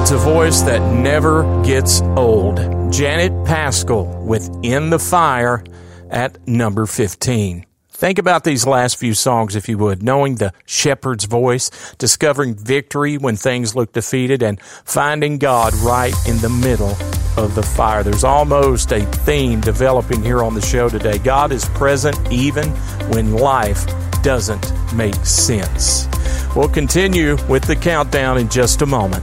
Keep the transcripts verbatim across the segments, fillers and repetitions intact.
It's a voice that never gets old. Janet Paschal with In the Fire at number fifteen. Think about these last few songs, if you would, knowing the shepherd's voice, discovering victory when things look defeated, and finding God right in the middle of the fire. There's almost a theme developing here on the show today. God is present even when life doesn't make sense. We'll continue with the countdown in just a moment.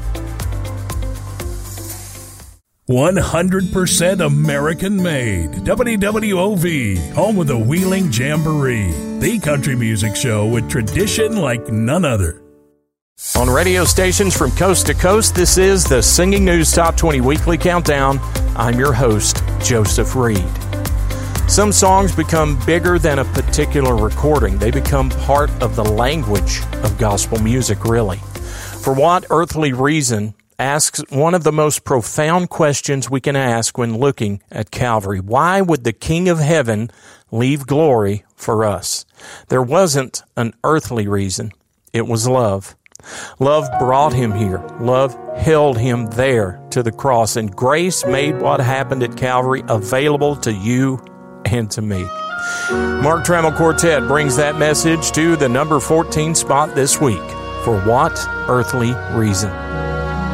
one hundred percent American-made. W W O V, home of the Wheeling Jamboree, the country music show with tradition like none other. On radio stations from coast to coast, this is the Singing News Top twenty Weekly Countdown. I'm your host, Joseph Reed. Some songs become bigger than a particular recording. They become part of the language of gospel music, really. For what earthly reason asks one of the most profound questions we can ask when looking at Calvary. Why would the King of Heaven leave glory for us? There wasn't an earthly reason. It was love. Love brought him here. Love held him there to the cross. And grace made what happened at Calvary available to you and to me. Mark Trammell Quartet brings that message to the number fourteen spot this week. For what earthly reason?